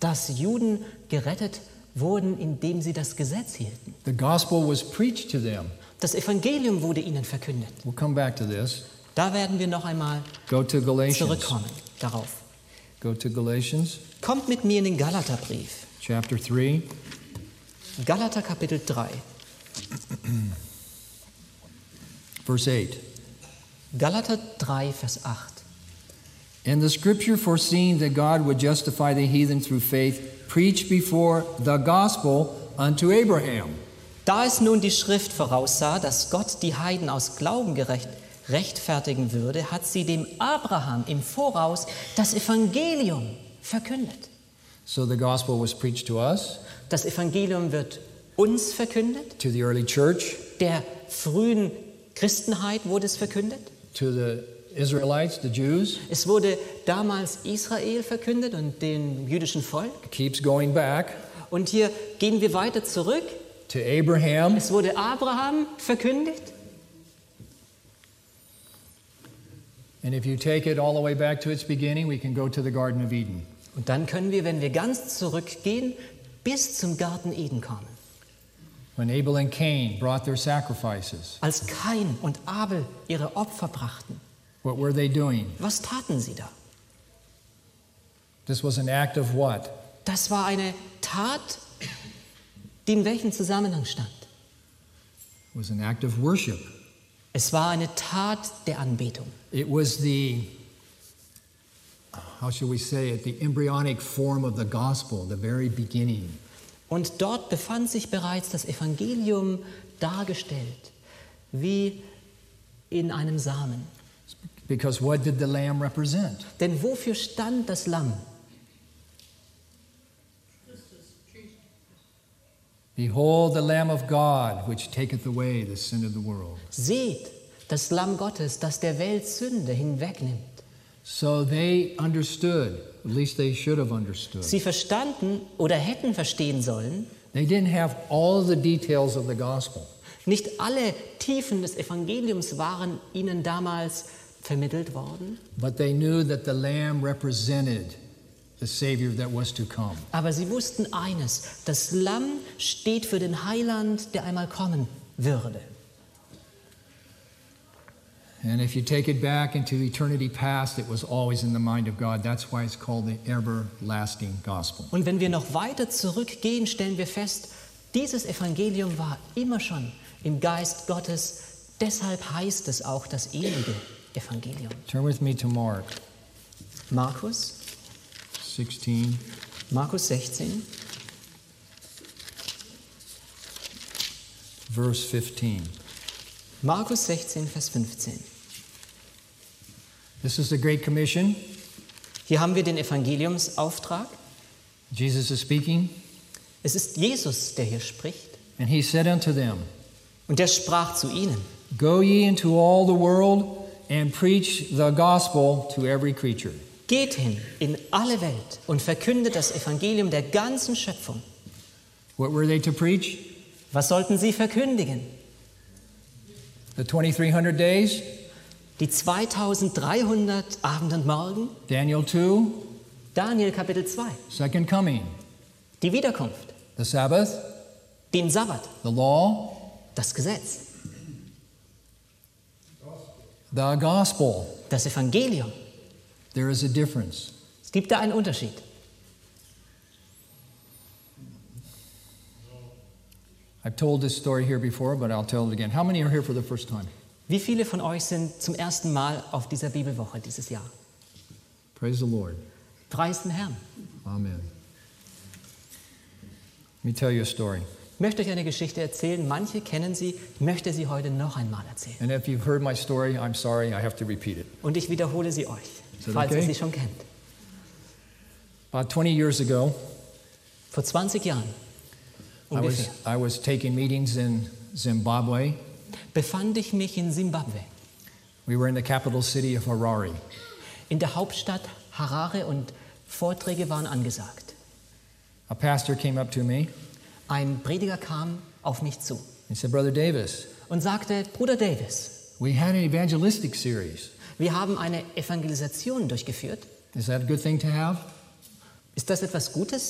dass Juden gerettet wurden, indem sie das Gesetz hielten. The gospel was preached to them. Das Evangelium wurde ihnen verkündet. We'll come back to this. Da werden wir noch einmal Go to Galatians. zurückkommen darauf. Go to Galatians, Kommt mit mir in den Galaterbrief. chapter 3. Galater Kapitel 3. Verse 8. Galater 3, Vers 8. And the scripture foreseeing that God would justify the heathen through faith, preached before the gospel unto Abraham. Da es nun die Schrift voraussah, dass Gott die Heiden aus Glauben rechtfertigen würde, hat sie dem Abraham im Voraus das Evangelium verkündet. So the gospel was preached to us, Das Evangelium wird uns verkündet, to the early church, der frühen Christenheit wurde es verkündet. to the Israelites, the Jews. Es wurde damals Israel verkündet und dem jüdischen Volk. It keeps going back Und hier gehen wir weiter zurück. to Abraham. Es wurde Abraham verkündigt. And if you take it all the way back to its beginning, we can go to the Garden of Eden. Und dann können wir, wenn wir ganz zurückgehen, bis zum Garten Eden kommen. When Abel and Cain brought their sacrifices, Als Kain und Abel ihre Opfer brachten, what were they doing? was taten sie da? This was an act of what? Das war eine Tat, die in welchem Zusammenhang stand? It was an act of worship. Es war eine Tat der Anbetung. It was the, how shall we say it, the embryonic form of the gospel, the very beginning. Und dort befand sich bereits das Evangelium dargestellt, wie in einem Samen. Because what did the lamb represent? Denn wofür stand das Lamm? Behold the Lamb of God, which taketh away the sin of the world. Seht, das Lamm Gottes, das der Welt Sünde hinwegnimmt. So they understood, at least they should have understood. Sie verstanden oder hätten verstehen sollen, They didn't have all the details of the gospel, nicht alle Tiefen des Evangeliums waren ihnen damals vermittelt worden, but they knew that the Lamb represented the Savior that was to come. aber sie wussten eines, das Lamm steht für den Heiland, der einmal kommen würde. And if you take it back into eternity past, it was always in the mind of God. That's why it's called the everlasting gospel. Und wenn wir noch weiter zurückgehen, stellen wir fest, dieses Evangelium war immer schon im Geist Gottes, deshalb heißt es auch das ewige Evangelium. Turn with me to Mark Markus 16, 16, verse 15. Markus 16, Vers 15. This is the Great Commission. Hier haben wir den Evangeliumsauftrag. Jesus is speaking, Es ist Jesus, der hier spricht. and he said unto them, Und er sprach zu ihnen: Go ye into all the world and preach the gospel to every creature. Geht hin in alle Welt und verkündet das Evangelium der ganzen Schöpfung. What were they to preach? Was sollten sie verkündigen? The 2300 days, Die 2300 Abend und Morgen? Daniel 2, Daniel Kapitel 2. second coming, Die Wiederkunft, the Sabbath, den Sabbat, the law, das Gesetz, the gospel. das Evangelium. There is a difference. Es gibt da einen Unterschied. I've told this story here before, but I'll tell it again. How many are here for the first time? Wie viele von euch sind zum ersten Mal auf dieser Bibelwoche dieses Jahr? Praise the Lord. Preis den Herrn. Amen. Let me tell you a story. Ich möchte euch eine Geschichte erzählen. Manche kennen sie. Ich möchte sie heute noch einmal erzählen. And if you've heard my story, I'm sorry, I have to repeat it. Und ich wiederhole sie euch, that falls ihr okay? sie schon kennt. About 20 years ago, Vor 20 Jahren ungefähr I was taking meetings in Zimbabwe. befand ich mich in Simbabwe, We were in the capital city of Harare. in der Hauptstadt Harare, und Vorträge waren angesagt. A pastor came up to me Ein Prediger kam auf mich zu and said, Brother Davis, und sagte: Bruder Davis, we had an evangelistic series. wir haben eine Evangelisation durchgeführt. Is that a good thing to have? Ist das etwas Gutes?